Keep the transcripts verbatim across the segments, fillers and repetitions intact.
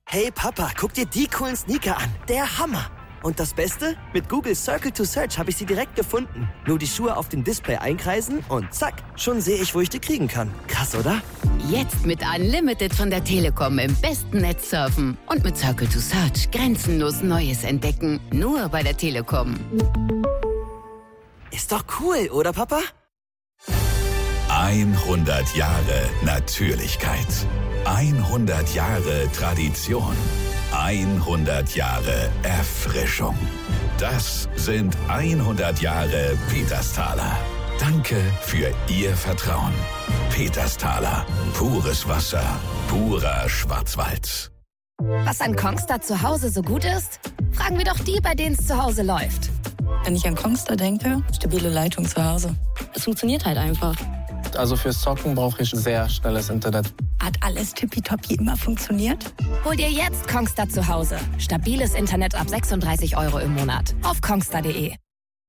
Hey Papa, guck dir die coolen Sneaker an. Der Hammer. Und das Beste? Mit Google Circle to Search habe ich sie direkt gefunden. Nur die Schuhe auf dem Display einkreisen und zack, schon sehe ich, wo ich die kriegen kann. Krass, oder? Jetzt mit Unlimited von der Telekom im besten Netz surfen. Und mit Circle to Search grenzenlos Neues entdecken. Nur bei der Telekom. Ist doch cool, oder Papa? hundert Jahre Natürlichkeit. hundert Jahre Tradition. hundert Jahre Erfrischung. Das sind hundert Jahre Petersthaler. Danke für Ihr Vertrauen. Petersthaler. Pures Wasser. Purer Schwarzwald. Was an Kongstar zu Hause so gut ist? Fragen wir doch die, bei denen es zu Hause läuft. Wenn ich an Kongstar denke, stabile Leitung zu Hause. Es funktioniert halt einfach. Also fürs Zocken brauche ich sehr schnelles Internet. Hat alles tippitoppi immer funktioniert? Hol dir jetzt Kongstar zu Hause. Stabiles Internet ab sechsunddreißig Euro im Monat. Auf kongstar punkt de.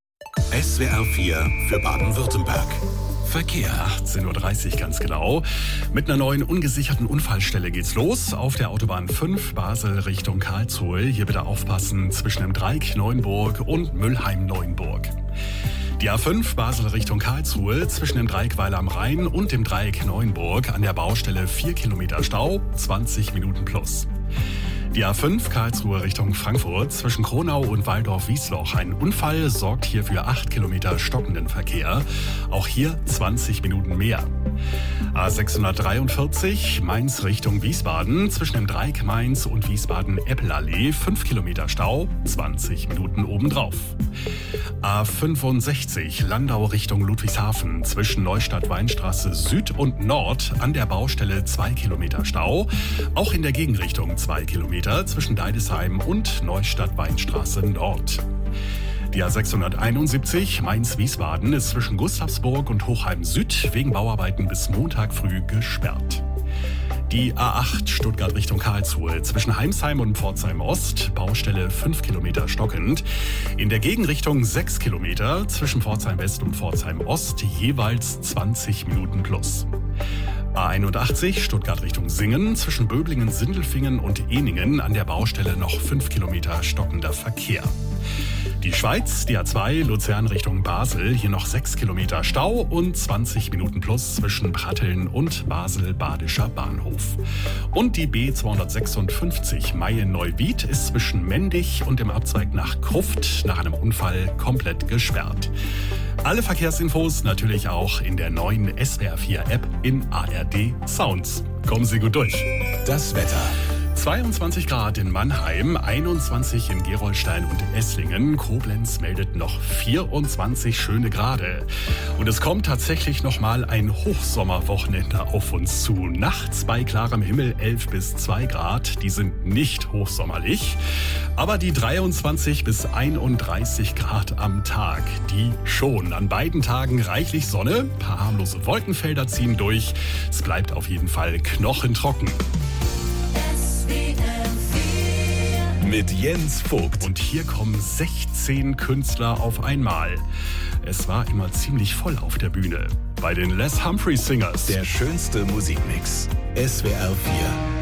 S W R vier für Baden-Württemberg. Verkehr. achtzehn Uhr dreißig ganz genau. Mit einer neuen ungesicherten Unfallstelle geht's los. Auf der Autobahn fünf Basel Richtung Karlsruhe. Hier bitte aufpassen zwischen dem Dreieck Neuenburg und Müllheim-Neuenburg. Die A fünf Basel Richtung Karlsruhe zwischen dem Dreieck Weil am Rhein und dem Dreieck Neuenburg an der Baustelle vier Kilometer Stau, zwanzig Minuten plus. Die A fünf Karlsruhe Richtung Frankfurt zwischen Kronau und Waldorf-Wiesloch. Ein Unfall sorgt hier für acht Kilometer stockenden Verkehr. Auch hier zwanzig Minuten mehr. A sechshundertdreiundvierzig Mainz Richtung Wiesbaden zwischen dem Dreieck Mainz und Wiesbaden-Eppelallee. fünf Kilometer Stau, zwanzig Minuten obendrauf. A fünfundsechzig Landau Richtung Ludwigshafen zwischen Neustadt-Weinstraße Süd und Nord an der Baustelle zwei Kilometer Stau. Auch in der Gegenrichtung zwei Kilometer zwischen Deidesheim und Neustadt-Weinstraße Nord. Die A sechshunderteinundsiebzig Mainz-Wiesbaden ist zwischen Gustavsburg und Hochheim Süd wegen Bauarbeiten bis Montag früh gesperrt. Die A acht Stuttgart Richtung Karlsruhe zwischen Heimsheim und Pforzheim Ost, Baustelle fünf Kilometer stockend. In der Gegenrichtung sechs Kilometer zwischen Pforzheim West und Pforzheim Ost, jeweils zwanzig Minuten plus. A einundachtzig Stuttgart Richtung Singen zwischen Böblingen, Sindelfingen und Ehningen an der Baustelle noch fünf Kilometer stockender Verkehr. Die Schweiz, die A zwei Luzern Richtung Basel, hier noch sechs Kilometer Stau und zwanzig Minuten plus zwischen Pratteln und Basel-Badischer Bahnhof. Und die B zweihundertsechsundfünfzig Mayen-Neuwied ist zwischen Mendig und dem Abzweig nach Kruft nach einem Unfall komplett gesperrt. Alle Verkehrsinfos natürlich auch in der neuen S W R vier App in A R D Sounds. Kommen Sie gut durch. Das Wetter. zweiundzwanzig Grad in Mannheim, einundzwanzig in Gerolstein und Esslingen. Koblenz meldet noch vierundzwanzig schöne Grade. Und es kommt tatsächlich noch mal ein Hochsommerwochenende auf uns zu. Nachts bei klarem Himmel elf bis zwei Grad. Die sind nicht hochsommerlich. Aber die dreiundzwanzig bis einunddreißig Grad am Tag, die schon. An beiden Tagen reichlich Sonne. Ein paar harmlose Wolkenfelder ziehen durch. Es bleibt auf jeden Fall knochentrocken. Mit Jens Vogt. Und hier kommen sechzehn Künstler auf einmal. Es war immer ziemlich voll auf der Bühne. Bei den Les Humphrey Singers. Der schönste Musikmix. S W R vier.